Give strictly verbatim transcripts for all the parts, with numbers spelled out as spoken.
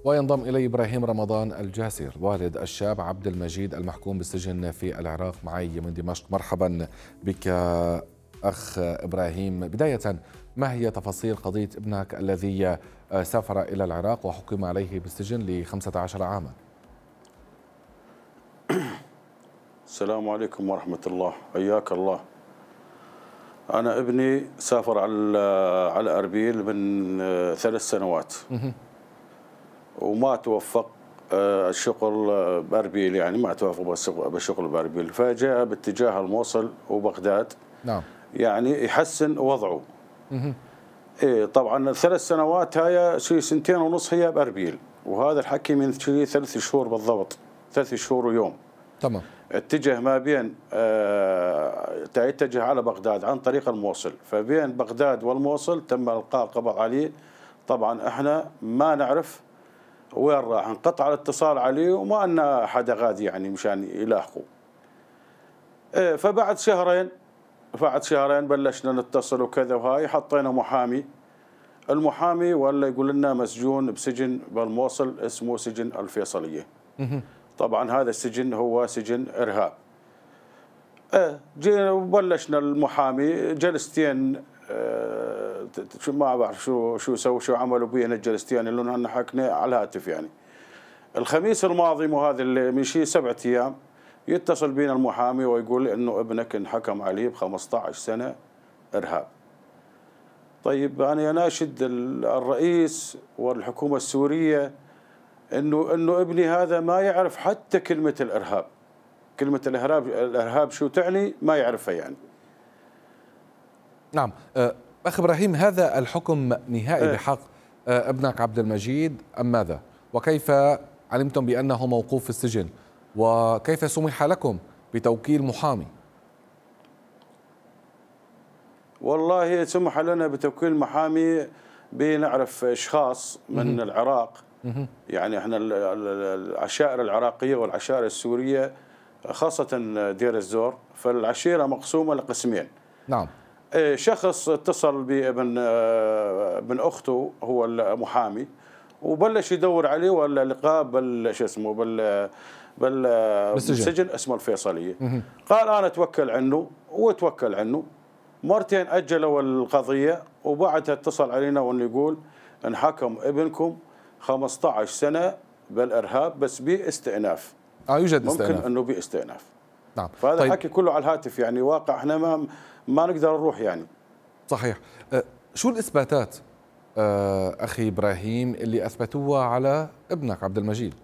وينضم إلي إبراهيم رمضان الجاسر والد الشاب عبد المجيد المحكوم بالسجن في العراق معي من دمشق. مرحبا بك أخ إبراهيم. بداية، ما هي تفاصيل قضية ابنك الذي سافر إلى العراق وحكم عليه بالسجن لخمسة عشر عاما؟ السلام عليكم ورحمة الله، حياك الله. أنا ابني سافر على على أربيل من ثلاث سنوات وما توفق الشغل بأربيل، يعني ما توفق بالشغل بأربيل، فجاء باتجاه الموصل وبغداد. نعم. يعني يحسن وضعه. إيه طبعا الثلاث سنوات هاي شيء سنتين ونص هي بأربيل، وهذا الحكي من شيء ثلاث شهور بالضبط، ثلاث شهور ويوم. تمام. اتجه ما بين آه يتجه على بغداد عن طريق الموصل، فبين بغداد والموصل تم إلقاء القبض عليه. طبعا احنا ما نعرف وين راح، انقطع الاتصال عليه وما أن حدا غادي يعني مشان يلاحقوا. اه فبعد شهرين بعد شهرين بلشنا نتصل وكذا، وهاي حطينا محامي. المحامي ولا يقول لنا مسجون بسجن بالموصل اسمه سجن الفيصلية. طبعا هذا السجن هو سجن إرهاب. اه جينا وبلشنا المحامي جلستين، اه شو ما بعرف شو شو سووا شو عملوا بينا الجلستين اللي احنا حكنا على الهاتف. يعني الخميس الماضي، مو هذا اللي من شيء سبعة ايام، يتصل بينا المحامي ويقول انه ابنك انحكم عليه ب خمسة عشر سنة إرهاب. طيب انا ناشد الرئيس والحكومة السورية انه انه ابني هذا ما يعرف حتى كلمة الإرهاب. كلمة الإرهاب الإرهاب شو تعني ما يعرفها يعني. نعم. أخ إبراهيم، هذا الحكم نهائي بحق ابنك عبد المجيد أم ماذا؟ وكيف علمتم بأنه موقوف في السجن؟ وكيف سمح لكم بتوكيل محامي؟ والله سمح لنا بتوكيل محامي بنعرف أشخاص من العراق. يعني احنا العشائر العراقية والعشائر السورية خاصة دير الزور، فالعشيرة مقسومة لقسمين. نعم. شخص اتصل بابن ابن أخته هو المحامي وبلش يدور عليه، ولا لقاه بال شو اسمه بال بالسجن اسمه الفيصلية. قال أنا أتوكل عنه، وتوكل عنه مرتين. أجلوا القضية وبعدها اتصل علينا وانه يقول انحكم ابنكم خمسة عشر سنة بالإرهاب بس باستئناف. اه يوجد استئناف. ممكن انه باستئناف. نعم. فهذا طيب. الحكي كله على الهاتف، يعني واقع احنا ما ما نقدر نروح يعني. صحيح. أه شو الإثباتات أه أخي إبراهيم اللي أثبتوها على ابنك عبد المجيد؟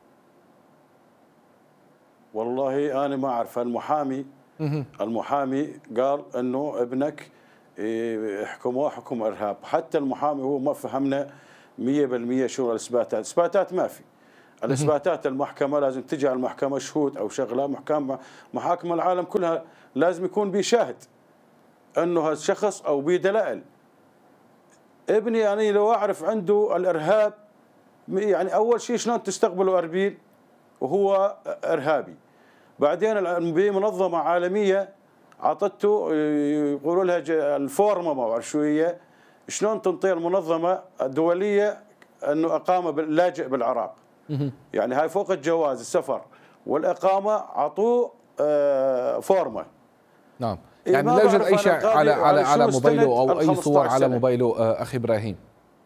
والله أنا ما أعرف. المحامي المحامي قال أنه ابنك يحكموه حكم إرهاب. حتى المحامي هو ما فهمنا مية بالمية شو الإثباتات. إثباتات ما في. الإثباتات المحكمة لازم تجي على المحكمة شهود أو شغلة. محكمة محاكم العالم كلها لازم يكون بيشاهد أنه هذا الشخص أو بدلائل. ابني أنا لو أعرف عنده الإرهاب، يعني أول شيء شلون تستقبلوا أربيل وهو إرهابي؟ بعدين بمنظمة عالمية عطته يقولوا لها الفورمة ما بعرف شو هي، شلون تنطي المنظمة الدولية أنه أقام لاجئ بالعراق. يعني هاي فوق الجواز السفر والإقامة عطوه فورمة. نعم. يعني لا يوجد أي شيء على على على موبايله أو أي صور على موبايله أخي إبراهيم؟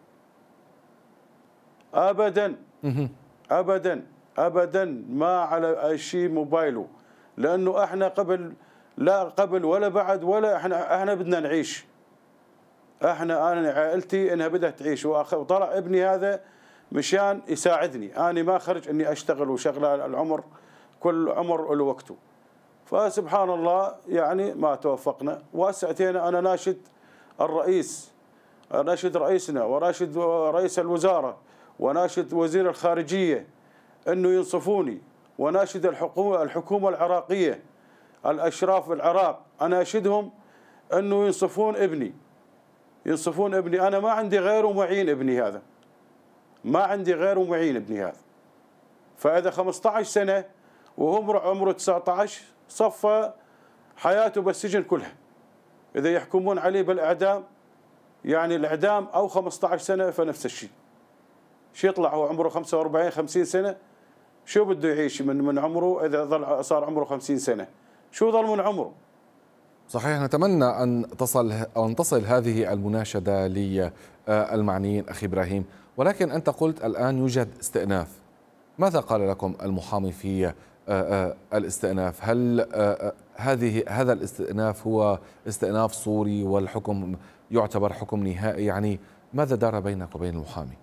أبدا أبدا أبدا ما على أي شيء موبايله، لأنه احنا قبل لا قبل ولا بعد ولا احنا احنا بدنا نعيش. احنا انا عائلتي انها بدها تعيش، وطلع ابني هذا مشان يساعدني. انا ما خرج اني اشتغل وشغله، العمر كل عمر له وقته. فسبحان الله يعني ما توفقنا. وساعتين انا ناشد الرئيس، ناشد رئيسنا وناشد رئيس الوزاره وناشد وزير الخارجيه انه ينصفوني، وناشد الحكومه الحكومه العراقيه الاشراف بالعراق اناشدهم انه ينصفون ابني ينصفون ابني. انا ما عندي غيره معين ابني هذا، ما عندي غيره معين ابني هذا. فاذا خمسة عشر سنة وهو عمره تسعة عشر صفى حياته بالسجن كلها. اذا يحكمون عليه بالاعدام يعني الاعدام او خمسة عشر سنة فنفس الشيء. شو يطلع هو عمره خمسة وأربعين خمسين سنة، شو بده يعيش من من عمره إذا ظل صار عمره خمسين سنة؟ شو ظل من عمره؟ صحيح. نتمنى أن تصل أو أن تصل هذه المناشدة للمعنيين أخي إبراهيم، ولكن أنت قلت الآن يوجد استئناف. ماذا قال لكم المحامي في الاستئناف؟ هل هذه هذا الاستئناف هو استئناف صوري والحكم يعتبر حكم نهائي؟ يعني ماذا دار بينك وبين المحامي؟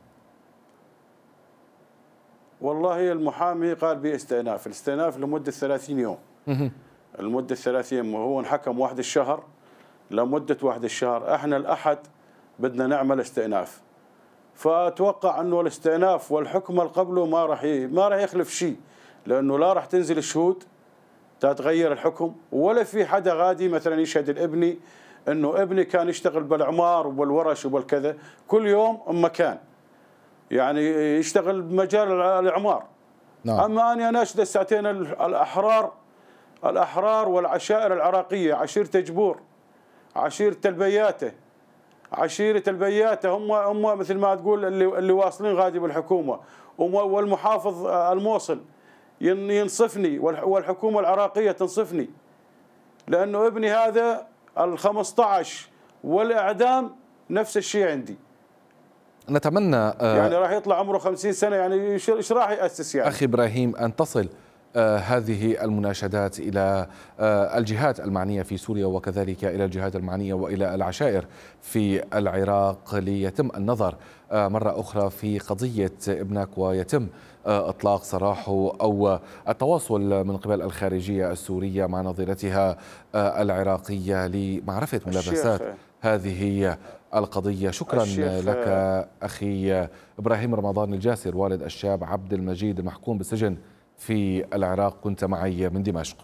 والله المحامي قال باستئناف، الاستئناف لمدة ثلاثين يوم. المدة ثلاثين، وهو انحكم واحد الشهر لمدة واحد الشهر. احنا الأحد بدنا نعمل استئناف، فأتوقع أنه الاستئناف والحكم اللي قبله ما راح ما راح يخلف شيء، لأنه لا راح تنزل الشهود تتغير الحكم، ولا في حدا غادي مثلا يشهد الابني أنه ابني كان يشتغل بالعمار وبالورش وبالكذا كل يوم مكان، يعني يشتغل بمجال الإعمار. نعم. أما أنا أناشد الساعتين الأحرار الأحرار والعشائر العراقية، عشيرة جبور، عشيرة البياتة، عشيرة البياتة هم هم مثل ما تقول اللي اللي واصلين غادي بالحكومة، والمحافظ الموصل ينصفني والحكومة العراقية تنصفني، لأنه ابني هذا الخمسة عشر والإعدام نفس الشيء عندي. نتمنى يعني راح يطلع عمره خمسين سنة، يعني ايش راح يأسس يعني؟ أخي إبراهيم أن تصل آه هذه المناشدات إلى آه الجهات المعنية في سوريا، وكذلك إلى الجهات المعنية وإلى العشائر في العراق، ليتم النظر آه مرة أخرى في قضية ابنك، ويتم آه إطلاق سراحه أو التواصل من قبل الخارجية السورية مع نظيرتها آه العراقية لمعرفة ملابسات هذه القضية. شكرا لك أخي إبراهيم رمضان الجاسر، والد الشاب عبد المجيد المحكوم بالسجن في العراق، كنت معي من دمشق.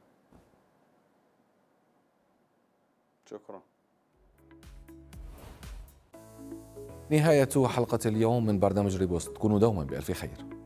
شكرا. نهاية حلقة اليوم من برنامج ريبوست، كونوا دوما بألف خير.